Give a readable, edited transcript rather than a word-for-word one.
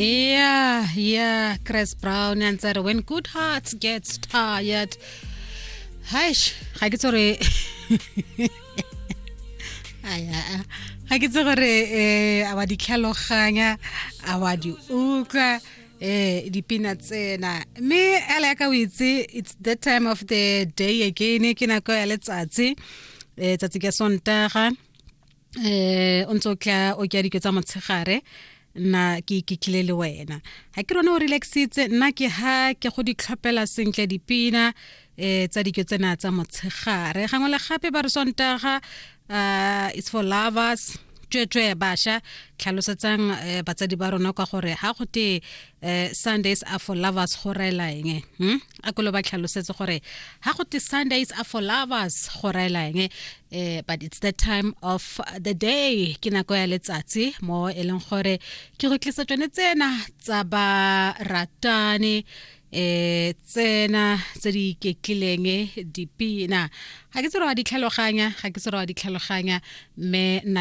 Yeah, Chris Brown answered, when good hearts gets tired. Haish, ga ke tsore aya ga ke tsore a wa di tlhaloganya a wa di utlwa dipina tsena me ala ka witse it's the time of the day again ke nako ya letsatsi tsatsi ke sontaga o ntse o kya diketsa motshegare na ke tlile le wena ha ke rona o relaxitse nna ke ha ke go di tlhopela sentle dipina tsa diketsena tsa motshegare gangwe le gape ba re sontaga it's for lovers tswe basha tlhalosetsang batsadi ba rona ka gore ha go te Sundays are for lovers go rela eng a kolo ba tlhalosetse gore ha go te Sundays are for lovers go rela eng but it's the time of the day ke nako ya letsatsi mo eleng gore ke go tlisa tsone tsena tsa ba ratane tsena tse di kekleng dipina ga ke tsere wa di tlhaloganya me